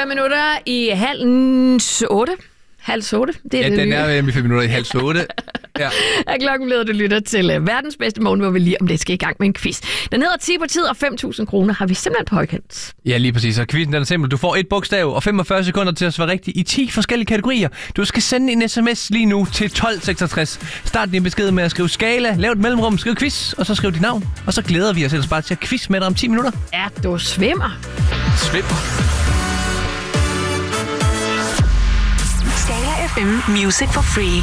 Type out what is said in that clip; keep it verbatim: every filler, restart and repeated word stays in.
Fem minutter i halv otte. Halv otte. Det er ja, det den nye. er øh, fem minutter i halv otte. Ja. Er klokken blevet, du lytter til uh, verdens bedste morgen, hvor vi lige om lidt skal i gang med en quiz. Den hedder ti på tid, og fem tusind kroner har vi simpelthen på højkant. Ja, lige præcis. Og quizzen den er simpel. Du får et bogstav og femogfyrre sekunder til at svare rigtigt i ti forskellige kategorier. Du skal sende en sms lige nu til tolv seksogtres. Start din besked med at skrive skala, lav et mellemrum, skriv quiz, og så skriv dit navn. Og så glæder vi os ellers bare til at quiz med dig om ti minutter. Ja, du svimmer. Svimmer. Skala F M Music for Free.